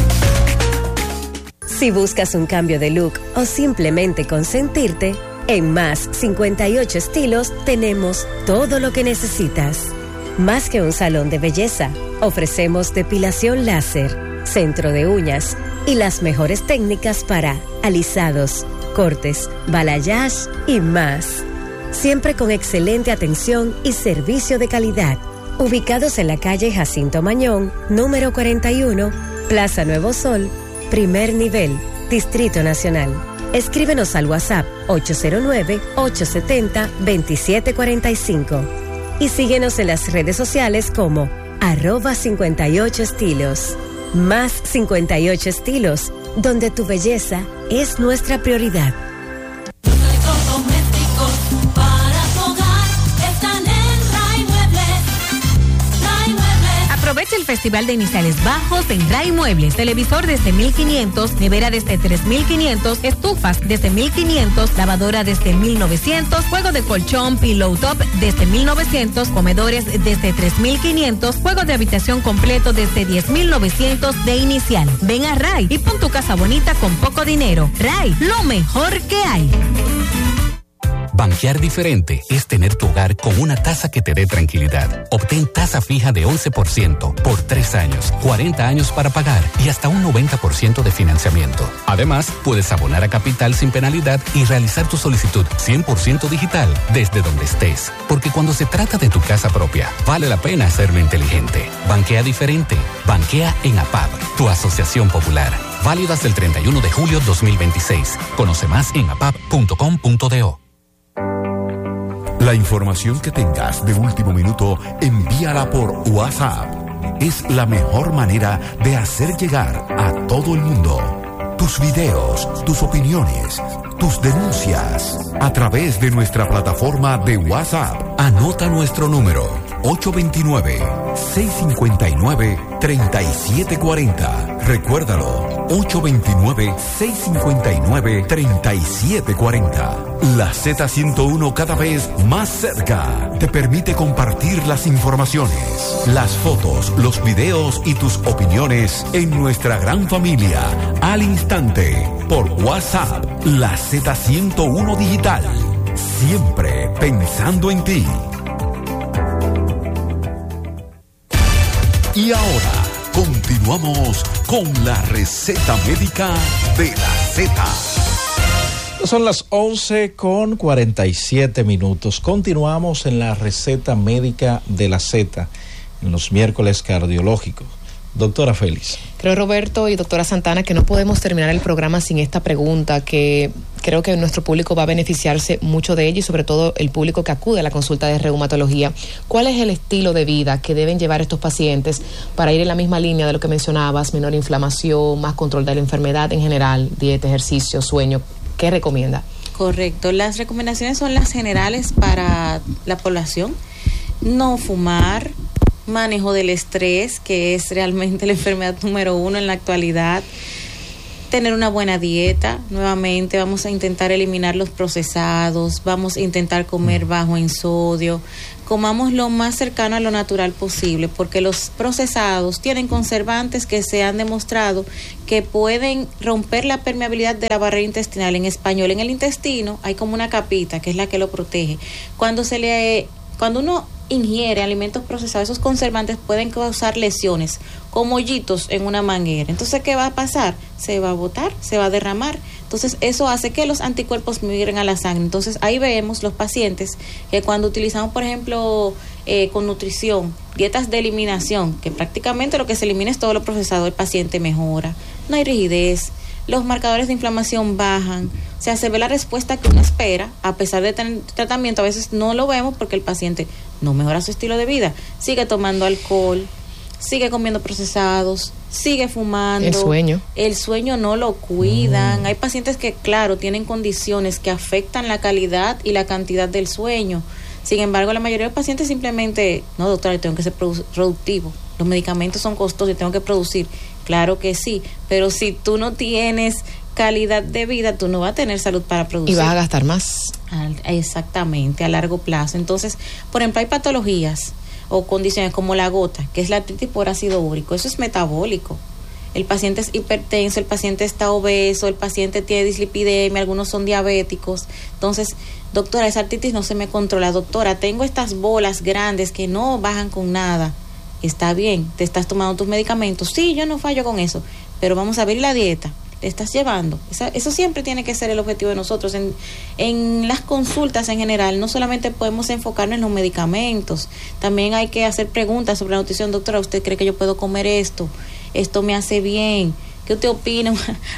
Si buscas un cambio de look o simplemente consentirte, en Más cincuenta y ocho Estilos tenemos todo lo que necesitas. Más que un salón de belleza, ofrecemos depilación láser, centro de uñas y las mejores técnicas para alisados, cortes, balayage y más. Siempre con excelente atención y servicio de calidad. Ubicados en la calle Jacinto Mañón, número cuarenta y uno, Plaza Nuevo Sol, primer nivel, Distrito Nacional. Escríbenos al WhatsApp ocho cero nueve, ocho siete cero, dos siete cuatro cinco. Y síguenos en las redes sociales como arroba cincuenta y ocho estilos. Más cincuenta y ocho Estilos, donde tu belleza es nuestra prioridad. Electrodomésticos para tu hogar están en Ray Muebles. Ray Muebles. Aprovecha el Festival de Iniciales Bajos en Ray Muebles. Televisor desde mil quinientos, nevera desde tres mil quinientos, estufas desde mil quinientos, lavadora desde mil novecientos, juego de colchón, pillow top desde mil novecientos, comedores desde tres mil quinientos, juego de habitación completo desde diez mil novecientos de inicial. Ven a Ray y pon tu casa bonita con poco dinero. Ray, lo mejor que hay. Banquear diferente es tener tu hogar con una tasa que te dé tranquilidad. Obtén tasa fija de once por ciento por tres años, cuarenta años para pagar y hasta un noventa por ciento de financiamiento. Además, puedes abonar a capital sin penalidad y realizar tu solicitud cien por ciento digital desde donde estés. Porque cuando se trata de tu casa propia, vale la pena hacerlo inteligente. Banquea diferente. Banquea en APAB, tu asociación popular. Válido hasta el treinta y uno de julio dos mil veintiséis. Conoce más en apab punto com punto do. La información que tengas de último minuto, envíala por WhatsApp. Es la mejor manera de hacer llegar a todo el mundo tus videos, tus opiniones, tus denuncias a través de nuestra plataforma de WhatsApp. Anota nuestro número ocho dos nueve, seis cinco nueve, tres siete cuatro cero. Recuérdalo, ocho dos nueve, seis cinco nueve, tres siete cuatro cero. La Z ciento uno, cada vez más cerca, te permite compartir las informaciones, las fotos, los videos y tus opiniones en nuestra gran familia al instante por WhatsApp. La Z ciento uno Digital, siempre pensando en ti. Y ahora continuamos con la receta médica de la Z. Son las once con cuarenta y siete minutos. Continuamos en la receta médica de la Z, en los miércoles cardiológicos. Doctora Félix. Creo, Roberto y doctora Santana, que no podemos terminar el programa sin esta pregunta, que creo que nuestro público va a beneficiarse mucho de ella y sobre todo el público que acude a la consulta de reumatología. ¿Cuál es el estilo de vida que deben llevar estos pacientes para ir en la misma línea de lo que mencionabas, menor inflamación, más control de la enfermedad en general, dieta, ejercicio, sueño? ¿Qué recomienda? Correcto, las recomendaciones son las generales para la población. No fumar, manejo del estrés, que es realmente la enfermedad número uno en la actualidad. Tener una buena dieta, nuevamente vamos a intentar eliminar los procesados, vamos a intentar comer bajo en sodio, comamos lo más cercano a lo natural posible, porque los procesados tienen conservantes que se han demostrado que pueden romper la permeabilidad de la barrera intestinal. En español, en el intestino hay como una capita que es la que lo protege. Cuando se le, cuando uno ingiere alimentos procesados, esos conservantes pueden causar lesiones, como hoyitos en una manguera. Entonces, ¿qué va a pasar? Se va a botar, se va a derramar. Entonces, eso hace que los anticuerpos migren a la sangre. Entonces, ahí vemos los pacientes que cuando utilizamos, por ejemplo, eh, con nutrición, dietas de eliminación, que prácticamente lo que se elimina es todo lo procesado, el paciente mejora. No hay rigidez, los marcadores de inflamación bajan, o sea, se ve la respuesta que uno espera, a pesar de tener tratamiento. A veces no lo vemos porque el paciente no mejora su estilo de vida, sigue tomando alcohol, sigue comiendo procesados, sigue fumando. El sueño. El sueño no lo cuidan. Mm. Hay pacientes que, claro, tienen condiciones que afectan la calidad y la cantidad del sueño. Sin embargo, la mayoría de los pacientes simplemente, no, doctora, yo tengo que ser produ- productivo. Los medicamentos son costosos y tengo que producir. Claro que sí, pero si tú no tienes calidad de vida, tú no vas a tener salud para producir. Y vas a gastar más. Exactamente, a largo plazo. Entonces, por ejemplo, hay patologías o condiciones como la gota, que es la artritis por ácido úrico. Eso es metabólico. El paciente es hipertenso, el paciente está obeso, el paciente tiene dislipidemia, algunos son diabéticos. Entonces, doctora, esa artritis no se me controla. Doctora, tengo estas bolas grandes que no bajan con nada. Está bien, te estás tomando tus medicamentos. Sí, yo no fallo con eso, pero vamos a ver la dieta. Te estás llevando. Esa, eso siempre tiene que ser el objetivo de nosotros. En, en las consultas en general, no solamente podemos enfocarnos en los medicamentos, también hay que hacer preguntas sobre la nutrición. Doctora, ¿usted cree que yo puedo comer esto? ¿Esto me hace bien? ¿Qué usted opina?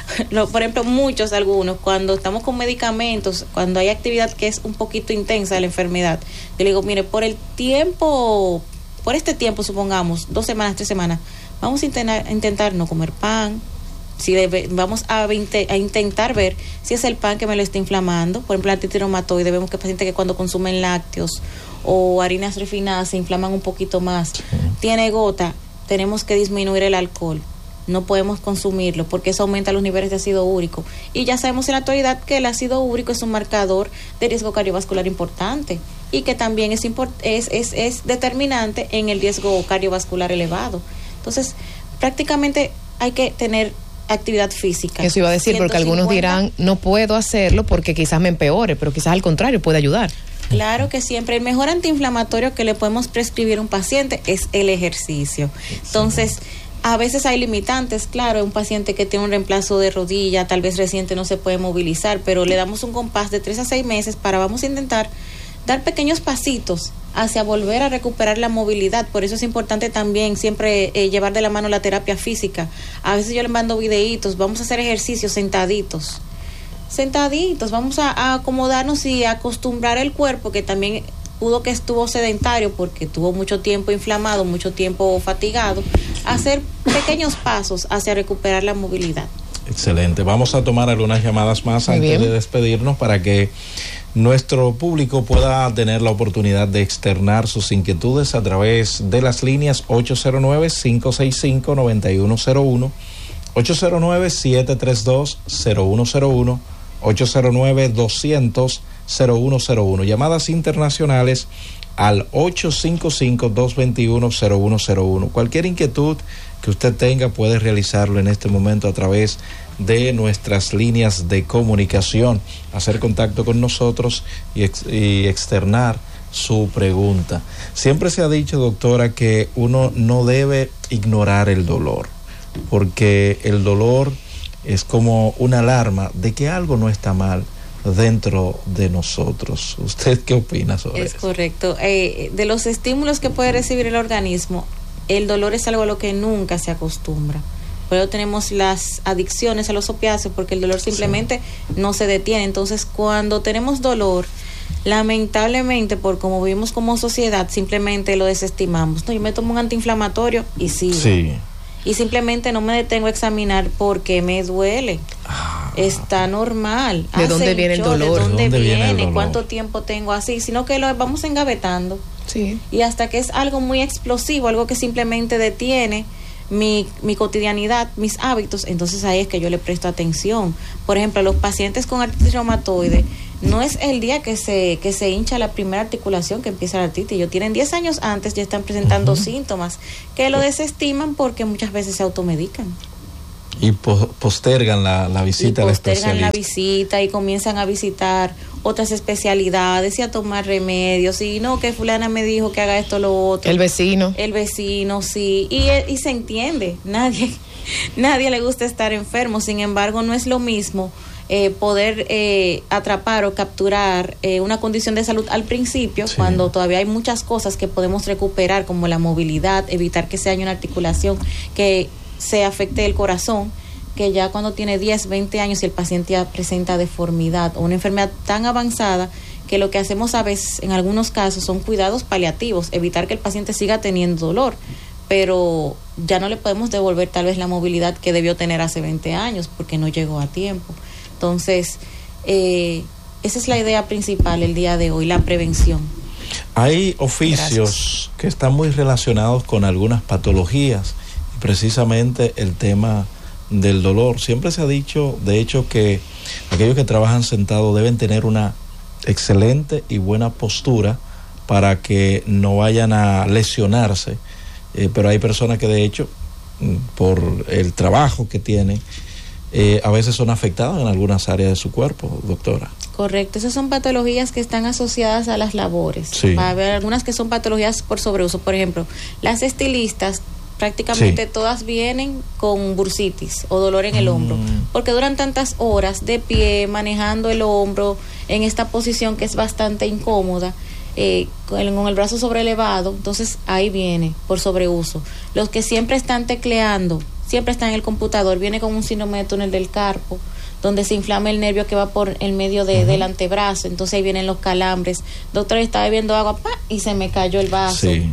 Por ejemplo, muchos, algunos, cuando estamos con medicamentos, cuando hay actividad que es un poquito intensa de la enfermedad, yo le digo, mire, por el tiempo, por este tiempo, supongamos, dos semanas, tres semanas, vamos a intentar, a intentar no comer pan. Si debe, vamos a, a intentar ver si es el pan que me lo está inflamando. Por ejemplo, la artritis reumatoide, vemos que pacientes que cuando consumen lácteos o harinas refinadas se inflaman un poquito más. Sí. Tiene gota, tenemos que disminuir el alcohol. No podemos consumirlo porque eso aumenta los niveles de ácido úrico. Y ya sabemos en la actualidad que el ácido úrico es un marcador de riesgo cardiovascular importante y que también es, import, es, es, es determinante en el riesgo cardiovascular elevado. Entonces, prácticamente hay que tener actividad física. Eso iba a decir, porque algunos dirán, no puedo hacerlo porque quizás me empeore, pero quizás al contrario puede ayudar. Claro que siempre el mejor antiinflamatorio que le podemos prescribir a un paciente es el ejercicio. Entonces, a veces hay limitantes, claro, un paciente que tiene un reemplazo de rodilla, tal vez reciente, no se puede movilizar, pero le damos un compás de tres a seis meses para vamos a intentar dar pequeños pasitos hacia volver a recuperar la movilidad. Por eso es importante también siempre eh, llevar de la mano la terapia física. A veces yo le mando videitos, vamos a hacer ejercicios sentaditos. Sentaditos, vamos a, a acomodarnos y a acostumbrar el cuerpo, que también pudo que estuvo sedentario porque tuvo mucho tiempo inflamado, mucho tiempo fatigado, a hacer pequeños pasos hacia recuperar la movilidad. Excelente. Vamos a tomar algunas llamadas más Muy antes bien. de despedirnos para que nuestro público pueda tener la oportunidad de externar sus inquietudes a través de las líneas ocho cero nueve, cinco seis cinco, nueve uno cero uno, ocho cero nueve, siete tres dos, cero uno cero uno, ocho cero nueve, doscientos, cero uno cero uno. Llamadas internacionales al ocho cinco cinco, dos dos uno, cero uno cero uno. Cualquier inquietud que usted tenga puede realizarlo en este momento a través de nuestras líneas de comunicación, hacer contacto con nosotros y, ex, y externar su pregunta. Siempre se ha dicho, doctora, que uno no debe ignorar el dolor, porque el dolor es como una alarma de que algo no está mal dentro de nosotros. ¿Usted qué opina sobre eso? Es correcto. Eh, de los estímulos que puede recibir el organismo, el dolor es algo a lo que nunca se acostumbra. Por eso tenemos las adicciones a los opiáceos, porque el dolor simplemente sí. no se detiene. Entonces, cuando tenemos dolor, lamentablemente, por como vivimos como sociedad, simplemente lo desestimamos. No, yo me tomo un antiinflamatorio y sigo. Sí. Y simplemente no me detengo a examinar por qué me duele. Ah. Está normal. ¿De dónde viene el dolor? ¿De dónde, ¿De dónde viene? viene el dolor? ¿Cuánto tiempo tengo así? Sino que lo vamos engavetando. Sí. Y hasta que es algo muy explosivo, algo que simplemente detiene mi, mi cotidianidad, mis hábitos, entonces ahí es que yo le presto atención. Por ejemplo, los pacientes con artritis reumatoide, no es el día que se que se hincha la primera articulación que empieza la artritis. Ellos tienen diez años antes, ya están presentando uh-huh. síntomas que lo desestiman porque muchas veces se automedican. Y po- postergan la, la visita y al postergan especialista. la visita y comienzan a visitar otras especialidades y a tomar remedios. Y no, que fulana me dijo que haga esto, lo otro. El vecino. El vecino, sí. Y, y se entiende. Nadie, nadie le gusta estar enfermo. Sin embargo, no es lo mismo eh, poder eh, atrapar o capturar eh, una condición de salud al principio, sí. cuando todavía hay muchas cosas que podemos recuperar, como la movilidad, evitar que se dañe una articulación, que se afecte el corazón, que ya cuando tiene diez, veinte años y el paciente ya presenta deformidad o una enfermedad tan avanzada que lo que hacemos a veces en algunos casos son cuidados paliativos, evitar que el paciente siga teniendo dolor, pero ya no le podemos devolver tal vez la movilidad que debió tener hace veinte años porque no llegó a tiempo. Entonces, eh, esa es la idea principal el día de hoy, la prevención. Hay oficios Gracias. que están muy relacionados con algunas patologías, precisamente el tema del dolor. Siempre se ha dicho, de hecho, que aquellos que trabajan sentados deben tener una excelente y buena postura para que no vayan a lesionarse, eh, pero hay personas que de hecho, por el trabajo que tienen, eh, a veces son afectadas en algunas áreas de su cuerpo, doctora. Correcto, esas son patologías que están asociadas a las labores. Sí. Va a haber algunas que son patologías por sobreuso. Por ejemplo, las estilistas prácticamente sí. todas vienen con bursitis o dolor en el mm. hombro, porque duran tantas horas de pie, manejando el hombro en esta posición que es bastante incómoda, eh, con, el, con el brazo sobrelevado, entonces ahí viene por sobreuso. Los que siempre están tecleando, siempre están en el computador, viene con un síndrome de túnel del carpo, donde se inflama el nervio que va por el medio de, uh-huh. del antebrazo, entonces ahí vienen los calambres. Doctor, estaba bebiendo agua, ¡pah!, y se me cayó el vaso. Sí.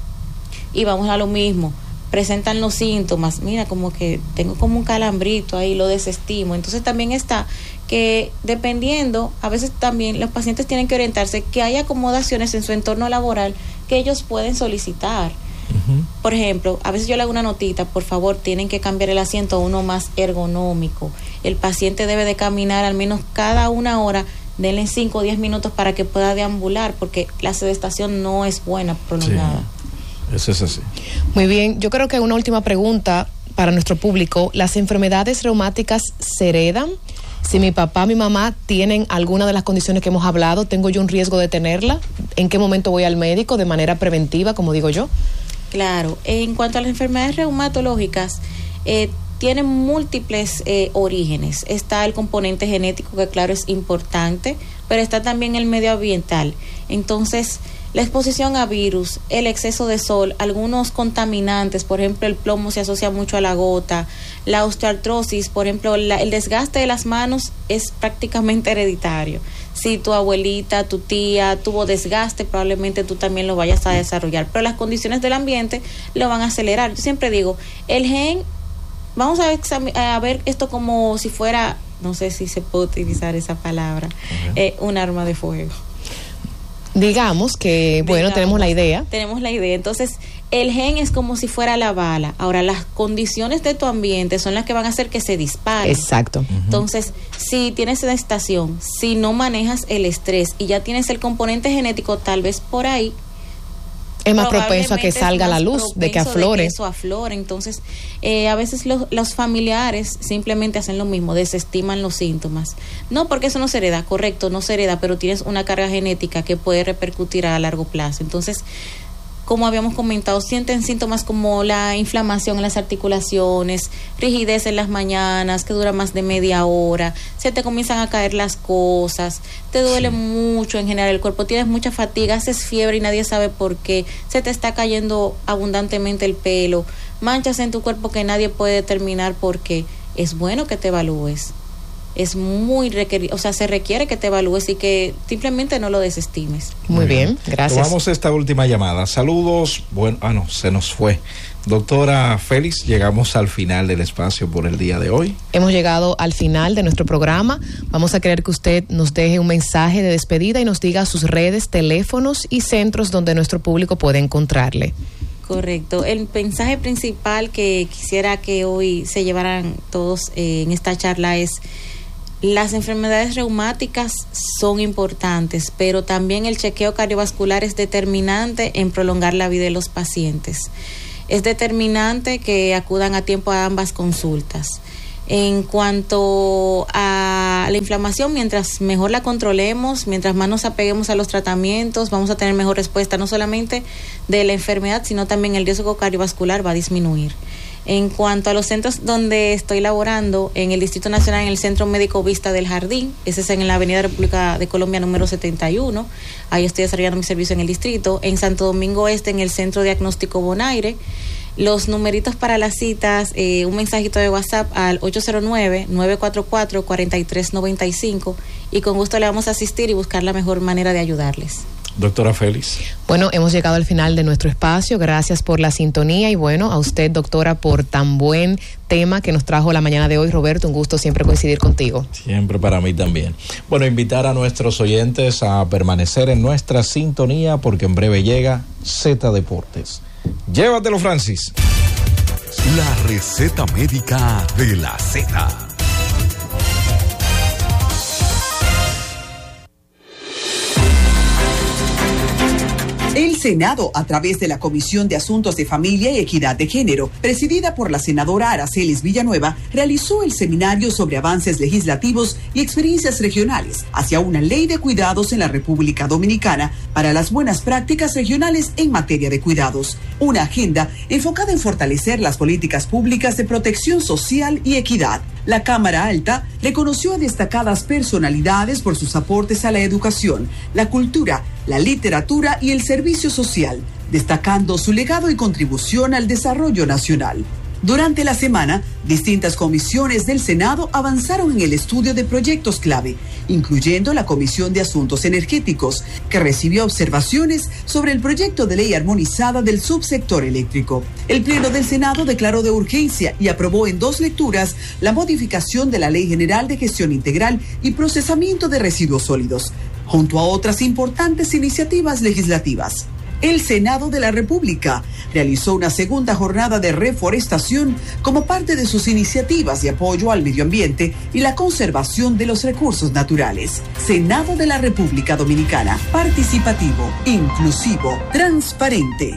Y vamos a lo mismo. Presentan los síntomas, mira, como que tengo como un calambrito ahí, lo desestimo. Entonces también está que dependiendo, a veces también los pacientes tienen que orientarse que hay acomodaciones en su entorno laboral que ellos pueden solicitar. Uh-huh. Por ejemplo, a veces yo le hago una notita, por favor, tienen que cambiar el asiento a uno más ergonómico. El paciente debe de caminar al menos cada una hora, denle cinco o diez minutos para que pueda deambular, porque la sedestación no es buena, prolongada. Sí. Eso es así. Muy bien, yo creo que una última pregunta para nuestro público. ¿Las enfermedades reumáticas se heredan? Si mi papá, mi mamá tienen alguna de las condiciones que hemos hablado, ¿tengo yo un riesgo de tenerla? ¿En qué momento voy al médico de manera preventiva, como digo yo? Claro, en cuanto a las enfermedades reumatológicas, eh, tienen múltiples eh, orígenes. Está el componente genético, que claro es importante, pero está también el medioambiental. Entonces, la exposición a virus, el exceso de sol, algunos contaminantes, por ejemplo el plomo se asocia mucho a la gota, la osteoartrosis, por ejemplo la, el desgaste de las manos es prácticamente hereditario. Si tu abuelita, tu tía tuvo desgaste, probablemente tú también lo vayas a desarrollar, pero las condiciones del ambiente lo van a acelerar. Yo siempre digo, el gen, vamos a, exam- a ver esto como si fuera, no sé si se puede utilizar esa palabra, uh-huh. eh, un arma de fuego. Digamos que, bueno, Digamos, tenemos la idea. Tenemos la idea. Entonces, el gen es como si fuera la bala. Ahora, las condiciones de tu ambiente son las que van a hacer que se dispare. Exacto. Uh-huh. Entonces, si tienes esa estación, si no manejas el estrés y ya tienes el componente genético, tal vez por ahí es más propenso a que salga a la luz, de que aflore. De que eso aflore. Entonces, eh, a veces los, los familiares simplemente hacen lo mismo, desestiman los síntomas. No, porque eso no se hereda, correcto, no se hereda, pero tienes una carga genética que puede repercutir a largo plazo. Entonces, como habíamos comentado, sienten síntomas como la inflamación en las articulaciones, rigidez en las mañanas, que dura más de media hora, se te comienzan a caer las cosas, te duele sí. mucho en general el cuerpo, tienes mucha fatiga, haces fiebre y nadie sabe por qué, se te está cayendo abundantemente el pelo, manchas en tu cuerpo que nadie puede determinar por qué. Es bueno que te evalúes. Es muy requerido, o sea, se requiere que te evalúes y que simplemente no lo desestimes. Muy bien, gracias. Tomamos esta última llamada. Saludos. Bueno, ah, no, se nos fue. Doctora Félix, llegamos al final del espacio por el día de hoy. Hemos llegado al final de nuestro programa. Vamos a querer que usted nos deje un mensaje de despedida y nos diga sus redes, teléfonos y centros donde nuestro público puede encontrarle. Correcto. El mensaje principal que quisiera que hoy se llevaran todos eh, en esta charla es: las enfermedades reumáticas son importantes, pero también el chequeo cardiovascular es determinante en prolongar la vida de los pacientes. Es determinante que acudan a tiempo a ambas consultas. En cuanto a la inflamación, mientras mejor la controlemos, mientras más nos apeguemos a los tratamientos, vamos a tener mejor respuesta, no solamente de la enfermedad, sino también el riesgo cardiovascular va a disminuir. En cuanto a los centros donde estoy laborando, en el Distrito Nacional, en el Centro Médico Vista del Jardín, ese es en la Avenida República de Colombia número setenta y uno, ahí estoy desarrollando mi servicio en el distrito. En Santo Domingo Este, en el Centro Diagnóstico Bonaire. Los numeritos para las citas, eh, un mensajito de WhatsApp al ocho cero nueve, nueve cuatro cuatro, cuatro tres nueve cinco, y con gusto le vamos a asistir y buscar la mejor manera de ayudarles. Doctora Félix. Bueno, hemos llegado al final de nuestro espacio. Gracias por la sintonía y bueno, a usted, doctora, por tan buen tema que nos trajo la mañana de hoy. Roberto, un gusto siempre coincidir contigo. Siempre para mí también. Bueno, invitar a nuestros oyentes a permanecer en nuestra sintonía porque en breve llega Z Deportes. Llévatelo, Francis. La receta médica de la Z. El Senado, a través de la Comisión de Asuntos de Familia y Equidad de Género, presidida por la senadora Aracelis Villanueva, realizó el seminario sobre avances legislativos y experiencias regionales hacia una ley de cuidados en la República Dominicana para las buenas prácticas regionales en materia de cuidados. Una agenda enfocada en fortalecer las políticas públicas de protección social y equidad. La Cámara Alta reconoció a destacadas personalidades por sus aportes a la educación, la cultura, la literatura y el servicio social, destacando su legado y contribución al desarrollo nacional. Durante la semana, distintas comisiones del Senado avanzaron en el estudio de proyectos clave, incluyendo la Comisión de Asuntos Energéticos, que recibió observaciones sobre el proyecto de ley armonizada del subsector eléctrico. El Pleno del Senado declaró de urgencia y aprobó en dos lecturas la modificación de la Ley General de Gestión Integral y Procesamiento de Residuos Sólidos, junto a otras importantes iniciativas legislativas. El Senado de la República realizó una segunda jornada de reforestación como parte de sus iniciativas de apoyo al medio ambiente y la conservación de los recursos naturales. Senado de la República Dominicana, participativo, inclusivo, transparente.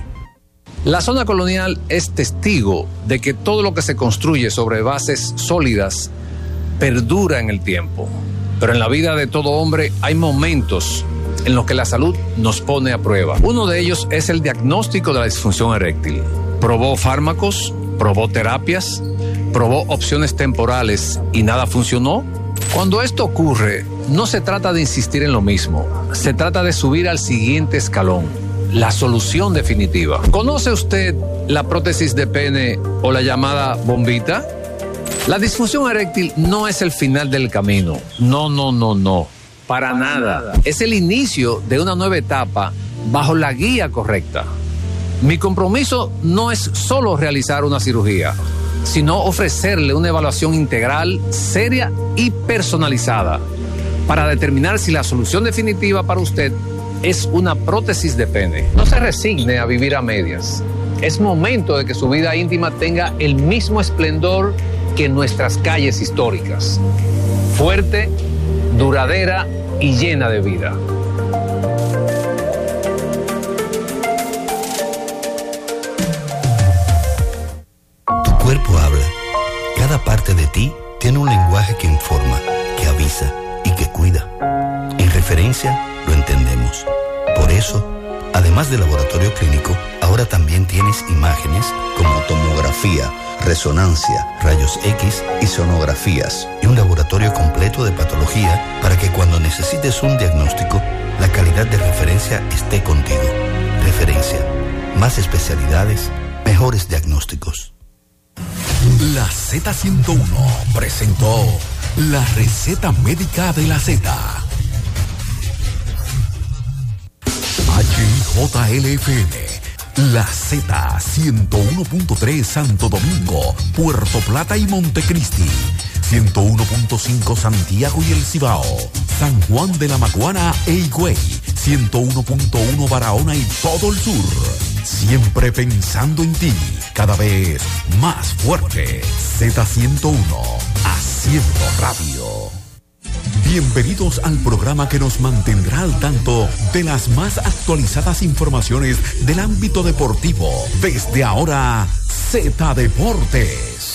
La zona colonial es testigo de que todo lo que se construye sobre bases sólidas perdura en el tiempo. Pero en la vida de todo hombre hay momentos en los que la salud nos pone a prueba. Uno de ellos es el diagnóstico de la disfunción eréctil. Probó fármacos, probó terapias, probó opciones temporales y nada funcionó. Cuando esto ocurre, no se trata de insistir en lo mismo, se trata de subir al siguiente escalón, la solución definitiva. ¿Conoce usted la prótesis de pene o la llamada bombita? La disfunción eréctil no es el final del camino. No, no, no, no. Para nada. Es el inicio de una nueva etapa bajo la guía correcta. Mi compromiso no es solo realizar una cirugía, sino ofrecerle una evaluación integral, seria y personalizada para determinar si la solución definitiva para usted es una prótesis de pene. No se resigne a vivir a medias. Es momento de que su vida íntima tenga el mismo esplendor que nuestras calles históricas. Fuerte, duradera y llena de vida. Tu cuerpo habla. Cada parte de ti tiene un lenguaje que informa, que avisa y que cuida. En referencia, lo entendemos. Por eso, además del laboratorio clínico, ahora también tienes imágenes como tomografía, resonancia, rayos X y sonografías, y un laboratorio completo de patología para que cuando necesites un diagnóstico, la calidad de referencia esté contigo. Referencia. Más especialidades, mejores diagnósticos. La Z ciento uno presentó la receta médica de la Z. H I J L F M, La Z ciento uno punto tres Santo Domingo, Puerto Plata y Montecristi. ciento uno punto cinco Santiago y El Cibao. San Juan de la Maguana e Higüey. ciento uno punto uno Barahona y todo el sur. Siempre pensando en ti. Cada vez más fuerte. Z ciento uno. Haciendo radio. Bienvenidos al programa que nos mantendrá al tanto de las más actualizadas informaciones del ámbito deportivo. Desde ahora, Z Deportes.